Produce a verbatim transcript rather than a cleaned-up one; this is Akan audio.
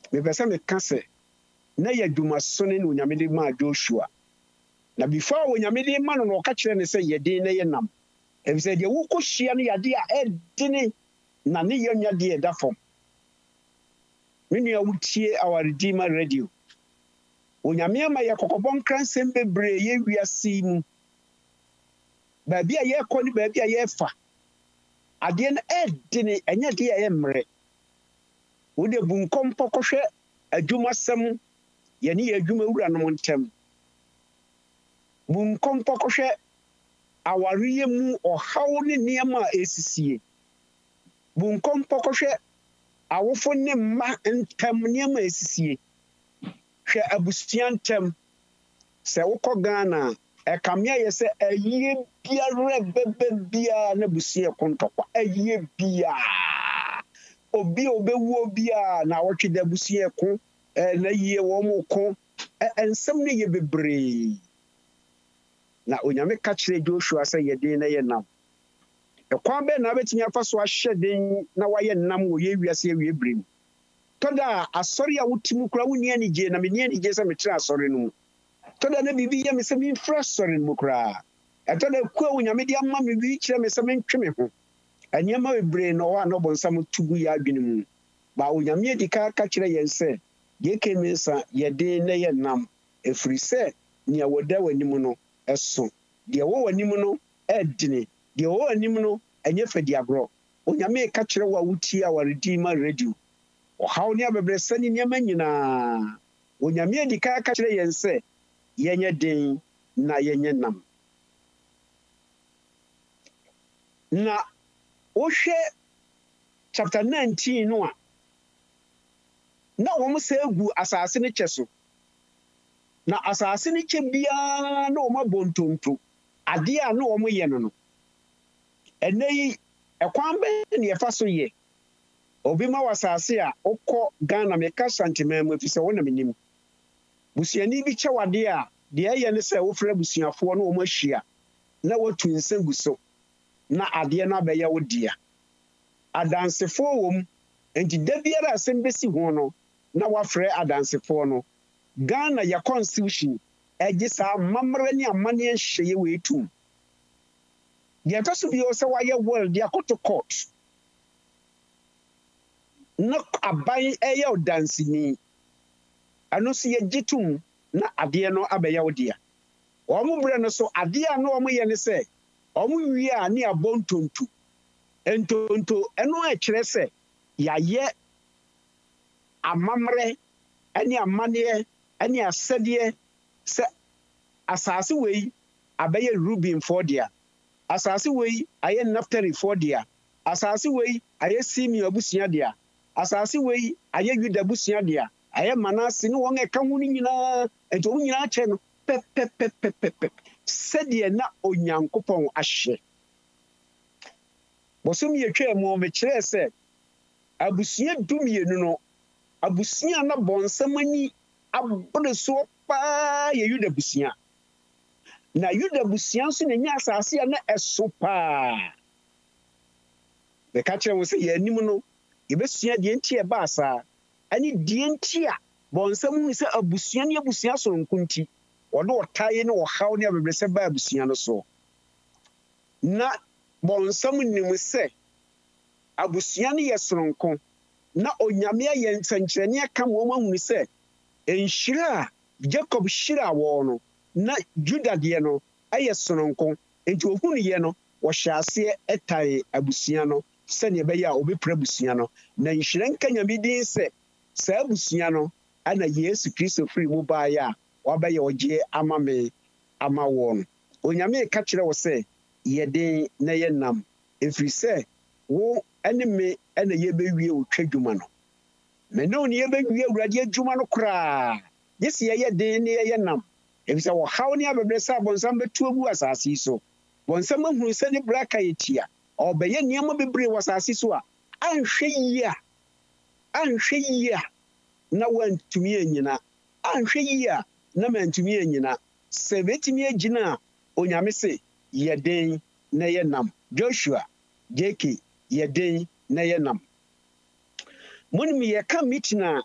me pese me ka se na ya dwuma so ne onyame de ma Joshua na before onyame de ma no no ka kire ne se ye den na ye nam e se de wo ko hia no yade a edine na ne ye nya de da fom me nua wutie our Redeemer Radio onyame ma ye kokobon kransem bebre ye wiase mu ba bia ye kɔ ni ba bia ye fa ade na edine enya de ye mre wo de bunkom pokɔhwɛ adwumasɛm ye ne ye adwuma wura no ntem bunkom pokɔhwɛ awariye mu ɔhaw ne niema esisie bunkom pokɔhwɛ awofo ne mma ntem niema esisie hwɛ abusua ntem sɛ wokɔ Ghana ekamia ye sɛ ayie biara bebe bia na busua kontɔkwa ayie bia obi obewu bia na wotwe da busua ko na yie wo mo ko ensem ne ye bebre na onyame ka kire Joshua sɛ ye den na ye nam ekwan be na betimi afa so ahye den na waye nam wo ye wiase awie brem toda asori a wutimu kura woni ani je na me ni ani je sɛ me tira asori no toda na bibi ye me sɛ me mfra asori no kura etoda ku onyame de amma me bi kire me sɛ me ntwe me ho anyama bebre no wa no bonsam tugu ya adwene mu ba onyame di ka ka kire yen sɛ ye kemi sa ye den na ye nam efiri sɛ nia woda wanim no eso de wo wanim no edine de wo wanim no enye fadi agro onyame ka kire wa wuti a wa Redeemer Radio o haw ne abebre sani niama nyina onyame di ka ka kire yen sɛ yenye den na yenye nam na wohwe chapter nineteen no a na wɔn sɛ egu asase ne kyɛ so na asase ne kyɛ bia na wɔn abontonto ade a na wɔn yɛ no no ɛnɛ yi ɛkwan bɛ ne yɛfa so yɛ obi ma wasase a okɔ Ghana meka santimen mu efisɛ wɔn na menim busuani bi kyɛ wade a deɛ ɛyɛ ne sɛ wofrɛ busuafoɔ no wɔn ahyia na wɔtu nsa gu so na adeɛ no abɛyɛ wo dia adansefoɔ wɔm enti da biara asɛm besi ho no na wafrɛ adansefoɔ no Ghana ya constitution ɛgye saa mamra ne amane nhyeɛ wɔ etum deɛ ɛtɔ so bi sɛ wayɛ world deɛ akɔto court na aban ɛyɛ ɔdanseni ɛno so yɛgye tum na adeɛ no abɛyɛ wo dia wɔn brɛ no so adeɛ a na wɔn yɛ ne sɛ wɔn wie a ne abɔ ntonto ntonto ɛno ɛkyerɛ sɛ yɛayɛ amamrɛ ɛne amaneɛ ɛne asɛdeɛ sɛ asase wei abɛyɛ Ruben for dia asase wei ayɛ Naphtali for dia asase wei ayɛ Simeon abusua dia asase wei ayɛ Yuda abusua dia ayɛ Manase ne wɔn ɛka ho no nyinaa ɛnti wɔn nyinaa kyɛ no pɛpɛpɛpɛpɛ sɛdeɛ na Onyankopɔn ahyɛ bosom yɛtwa mu ɔmekyerɛ sɛ abusua dumienu no abusua na bɔnsam ani abere so paa yɛ Yuda abusua na Yuda abusua nso na nya asase a na ɛso paa bɛka kyerɛ wo sɛ yɛ anim no yɛbɛsua deɛ nti ɛba asa ɛne deɛ nti a bɔnsam hu sɛ abusua ne abusua soronko nti wɔde ɔtae ne ɔhaw ne abɛbrɛsɛ ba abusua no so na bɔnsam nim sɛ abusua no yɛ soronko na onyame ayɛ nsɛnkyerɛnne aka ma wɔn ahunu sɛ nhyira a Jacob hyira wɔ no na Juda deɛ no ayɛ soronko enti ohunu yɛ no wɔhyɛ aseɛ ɛtae abusua no sɛnea ɛbɛyɛ a obɛpira abusua no na nhyira nka nyame din sɛ saa abusua no ana Yesu Kristo firi mu baeɛ a wabɛyɛ ɔgye ama me ama wɔ no onyame ka kyerɛ wɔ sɛ yɛden na yɛnam ɛfiri sɛ wo ɛne me ɛna yɛbɛwie wotwa dwuma no me ne wo ne yɛbɛwie awurade adwuma no koraa gye sɛ yɛyɛ den ne yɛyɛ nam ɛfiri sɛ wɔhaw ne abɛbrɛ sɛ abɔnsam bɛtu agu asase yi so bɔnsam ahunu sɛ ne bra ka yɛtia ɔbɛyɛ nneɛma bebree wɔ asase so a anhwɛ yie a anhwɛ yie a na wantumi anyina anhwɛ yie a na mantumi anyina sɛ bɛtumi agyina a onyame se yɛden na yɛnam Joshua J K yɛden na yɛnam monim yɛka meeting a